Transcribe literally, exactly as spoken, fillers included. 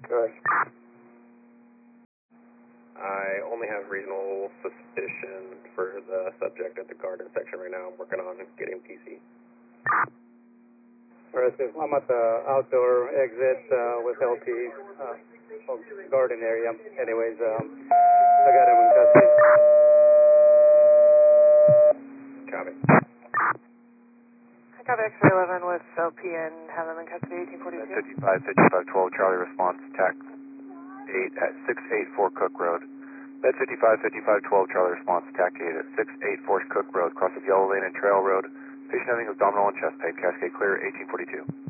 Good. I only have reasonable suspicion for the subject at the garden section right now. I'm working on getting P C. Aggressive. I'm at the outdoor exit uh, with L T, uh, garden area. Anyways, um, I got him in custody. Copy. I got X-ray eleven with L P and have him in custody, eighteen forty-two. fifty-five fifty-five twelve, Charlie response, tax eight at six eighty-four Cook Road. Med fifty-five fifty-five twelve, Charlie response, tac eight at six eighty-four Cook Road, crosses Yellow Lane and Trail Road. Patient having abdominal and chest pain, Cascade clear, eighteen forty-two.